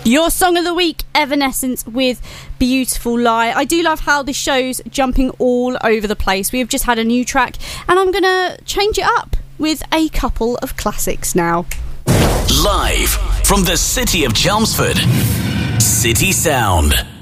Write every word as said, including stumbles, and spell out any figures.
Your song of the week, Evanescence with Beautiful Lie. I do love how this show's jumping all over the place. We have just had a new track, and I'm going to change it up with a couple of classics now. Live from the city of Chelmsford, City Sound.